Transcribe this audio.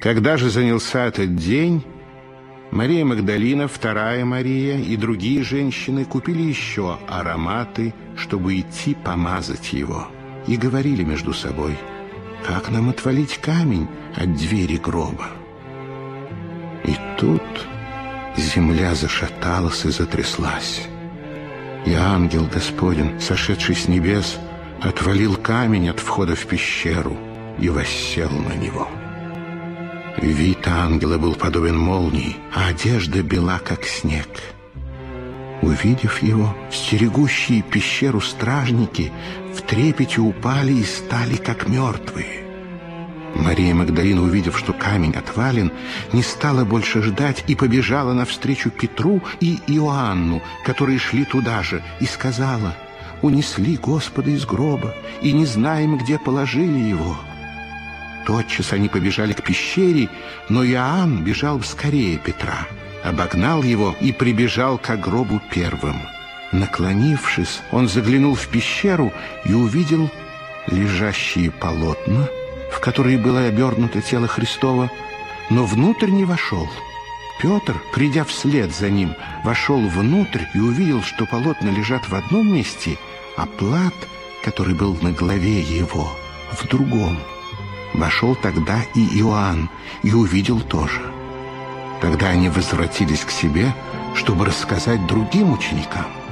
Когда же занялся этот день, Мария Магдалина, вторая Мария и другие женщины купили еще ароматы, чтобы идти помазать его, и говорили между собой: как нам отвалить камень от двери гроба? И тут земля зашаталась и затряслась, и ангел Господень, сошедший с небес, отвалил камень от входа в пещеру и воссел на него. Вид ангела был подобен молнии, а одежда бела, как снег. Увидев его, стерегущие пещеру стражники в трепете упали и стали, как мертвые. Мария Магдалина, увидев, что камень отвален, не стала больше ждать и побежала навстречу Петру и Иоанну, которые шли туда же, и сказала: «Унесли Господа из гроба, и не знаем, где положили его». Тотчас они побежали к пещере, но Иоанн бежал скорее Петра, обогнал его и прибежал к гробу первым. Наклонившись, он заглянул в пещеру и увидел лежащие полотна, в которые было обернуто тело Христово, но внутрь не вошел. Петр, придя вслед за ним, вошел внутрь и увидел, что полотна лежат в одном месте, а плат, который был на голове его, в другом. Вошел тогда и Иоанн, и увидел тоже. Тогда они возвратились к себе, чтобы рассказать другим ученикам.